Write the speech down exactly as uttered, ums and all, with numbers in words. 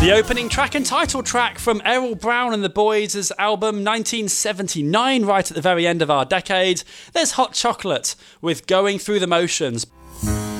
The opening track and title track from Errol Brown and the Boys' album nineteen seventy-nine, right at the very end of our decade. There's Hot Chocolate with Going Through the Motions.